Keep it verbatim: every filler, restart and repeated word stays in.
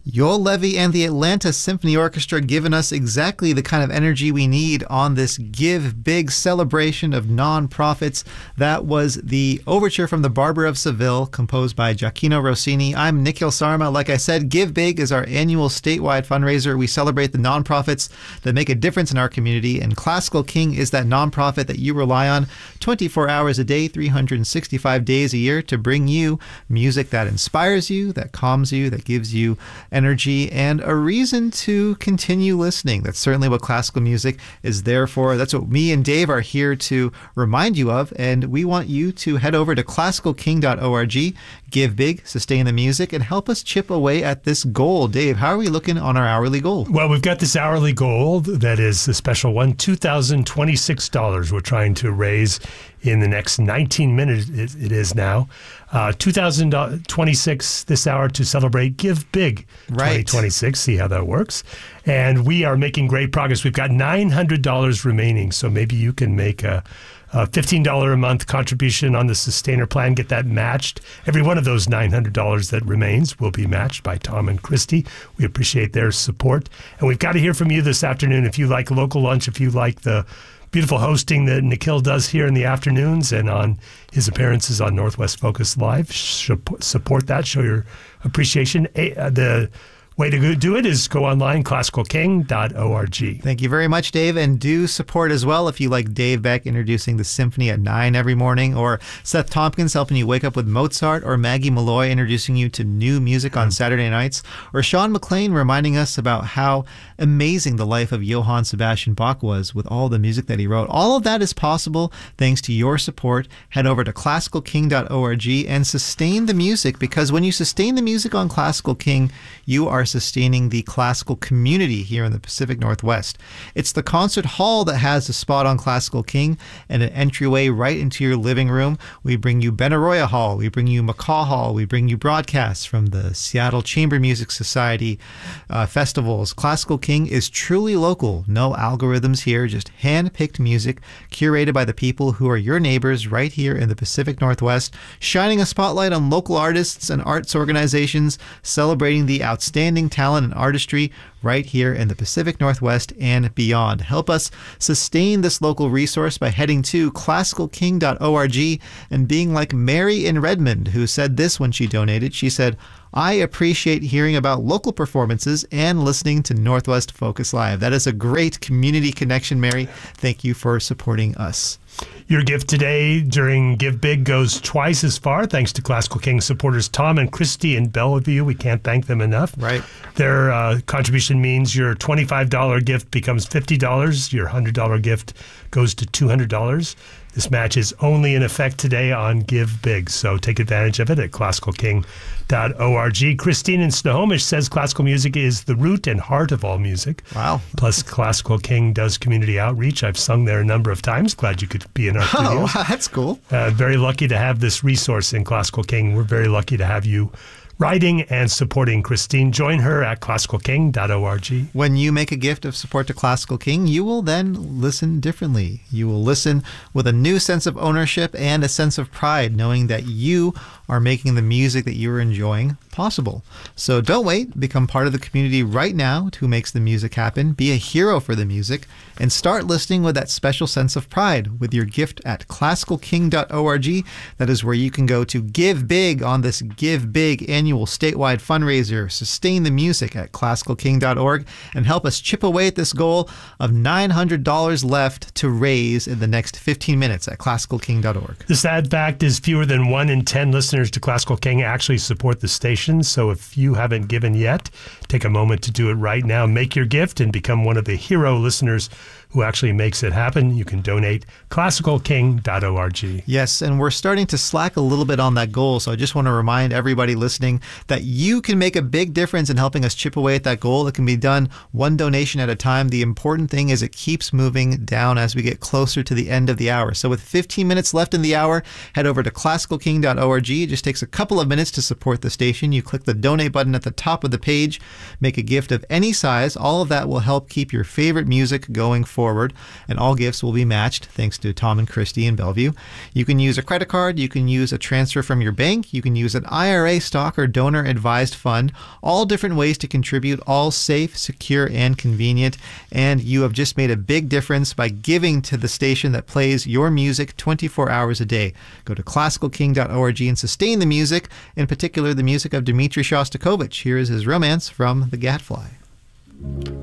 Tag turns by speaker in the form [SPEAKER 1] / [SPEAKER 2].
[SPEAKER 1] Joel Levy and the Atlanta Symphony Orchestra giving us exactly the kind of energy we need on this Give Big celebration of nonprofits. That was the overture from The Barber of Seville, composed by Gioacchino Rossini. I'm Nikhil Sarma. Like I said, Give Big is our annual statewide fundraiser. We celebrate the nonprofits that make a difference in our community, and Classical King is that nonprofit that you rely on twenty-four hours a day, three hundred sixty-five days a year to bring you music that inspires you, that calms you, that gives you energy, and a reason to continue listening. That's certainly what classical music is there for. That's what me and Dave are here to remind you of, and we want you to head over to classical king dot org, give big, sustain the music, and help us chip away at this goal. Dave, how are we looking on our hourly goal?
[SPEAKER 2] Well, we've got this hourly goal that is a special one, two thousand twenty-six dollars we're trying to raise in the next nineteen minutes. It is now. Uh, two thousand twenty-six this hour to celebrate Give Big
[SPEAKER 1] right.
[SPEAKER 2] twenty twenty-six. See how that works. And we are making great progress. We've got nine hundred dollars remaining, so maybe you can make a, a fifteen dollars a month contribution on the Sustainer Plan, get that matched. Every one of those nine hundred dollars that remains will be matched by Tom and Christy. We appreciate their support. And we've got to hear from you this afternoon. If you like local lunch, if you like the beautiful hosting that Nikhil does here in the afternoons and on his appearances on Northwest Focus Live, support that, show your appreciation. The way to do it is go online, classical king dot org.
[SPEAKER 1] Thank you very much, Dave. And do support as well if you like Dave Beck introducing the symphony at nine every morning, or Seth Tompkins helping you wake up with Mozart, or Maggie Malloy introducing you to new music on Saturday nights, or Sean McLean reminding us about how amazing the life of Johann Sebastian Bach was with all the music that he wrote. All of that is possible thanks to your support. Head over to classical king dot org and sustain the music, because when you sustain the music on Classical King, you are sustaining the classical community here in the Pacific Northwest. It's the concert hall that has a spot on Classical King and an entryway right into your living room. We bring you Benaroya Hall, we bring you McCaw Hall, we bring you broadcasts from the Seattle Chamber Music Society uh, festivals. Classical King is truly local. No algorithms here, just hand-picked music curated by the people who are your neighbors right here in the Pacific Northwest, shining a spotlight on local artists and arts organizations, celebrating the outstanding talent and artistry right here in the Pacific Northwest and beyond. Help us sustain this local resource by heading to classical king dot org and being like Mary in Redmond, who said this when she donated. She said, "I appreciate hearing about local performances and listening to Northwest Focus Live." That is a great community connection, Mary. Thank you for supporting us.
[SPEAKER 2] Your gift today during Give Big goes twice as far, thanks to Classical King supporters Tom and Christy in Bellevue. We can't thank them enough.
[SPEAKER 1] Right.
[SPEAKER 2] Their uh, contribution means your twenty-five dollars gift becomes fifty dollars. Your one hundred dollars gift goes to two hundred dollars. This match is only in effect today on Give Big, so take advantage of it at classical king dot org. Christine in Snohomish says classical music is the root and heart of all music.
[SPEAKER 1] Wow.
[SPEAKER 2] Plus, Classical King does community outreach. I've sung there a number of times. Glad you could be in our
[SPEAKER 1] Oh,
[SPEAKER 2] studios.
[SPEAKER 1] that's cool.
[SPEAKER 2] Uh, very lucky to have this resource in Classical King. We're very lucky to have you writing and supporting Christine. Join her at classical king dot org.
[SPEAKER 1] When you make a gift of support to Classical King, you will then listen differently. You will listen with a new sense of ownership and a sense of pride, knowing that you are making the music that you are enjoying possible. So don't wait. Become part of the community right now who makes the music happen. Be a hero for the music and start listening with that special sense of pride with your gift at classical king dot org. That is where you can go to give big on this Give Big annual statewide fundraiser. Sustain the music at classical king dot org and help us chip away at this goal of nine hundred dollars left to raise in the next fifteen minutes at classical king dot org.
[SPEAKER 2] The sad fact is fewer than one in ten listeners to Classical King actually support the station. So if you haven't given yet, take a moment to do it right now. Make your gift and become one of the hero listeners who actually makes it happen. You can donate classical king dot org.
[SPEAKER 1] Yes, and we're starting to slack a little bit on that goal, so I just want to remind everybody listening that you can make a big difference in helping us chip away at that goal. It can be done one donation at a time. The important thing is it keeps moving down as we get closer to the end of the hour. So with fifteen minutes left in the hour, head over to classical king dot org. It just takes a couple of minutes to support the station. You click the donate button at the top of the page, make a gift of any size. All of that will help keep your favorite music going forward. forward, and all gifts will be matched thanks to Tom and Christy in Bellevue. You can use a credit card, you can use a transfer from your bank, you can use an I R A, stock, or donor-advised fund, all different ways to contribute, all safe, secure, and convenient. And you have just made a big difference by giving to the station that plays your music twenty-four hours a day. Go to classical king dot org and sustain the music, in particular the music of Dmitri Shostakovich. Here is his Romance from the Gadfly.